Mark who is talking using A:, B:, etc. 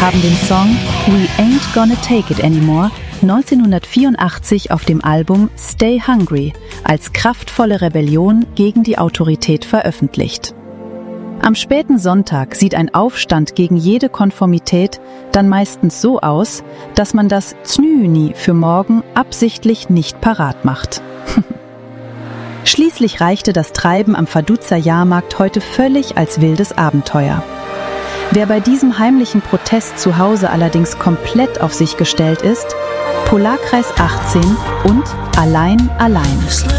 A: haben den Song We Ain't Gonna Take It Anymore 1984 auf dem Album Stay Hungry als kraftvolle Rebellion gegen die Autorität veröffentlicht. Am späten Sonntag sieht ein Aufstand gegen jede Konformität dann meistens so aus, dass man das Znüni für morgen absichtlich nicht parat macht. Schließlich reichte das Treiben am Vaduz Jahrmarkt heute völlig als wildes Abenteuer. Wer bei diesem heimlichen Protest zu Hause allerdings komplett auf sich gestellt ist, Polarkreis 18 und Allein, allein.